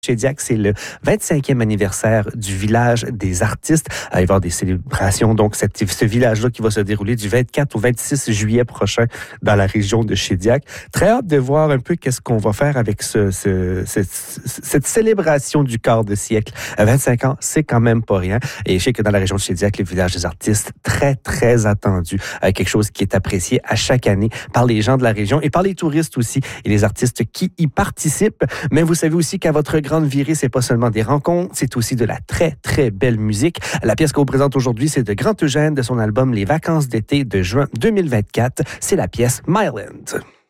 Chédiac, c'est le 25e anniversaire du village des artistes. Il va y avoir des célébrations, donc ce village-là qui va se dérouler du 24 au 26 juillet prochain dans la région de Chédiac. Très hâte de voir un peu qu'est-ce qu'on va faire avec cette célébration du quart de siècle. 25 ans, c'est quand même pas rien. Et je sais que dans la région de Chédiac, le village des artistes, très, très attendu. Quelque chose qui est apprécié à chaque année par les gens de la région et par les touristes aussi et les artistes qui y participent. Mais vous savez aussi qu'à votre grande virée, c'est pas seulement des rencontres, c'est aussi de la très, très belle musique. La pièce qu'on vous présente aujourd'hui, c'est de Grand Eugène de son album Les Vacances d'été de juin 2024. C'est la pièce Myland.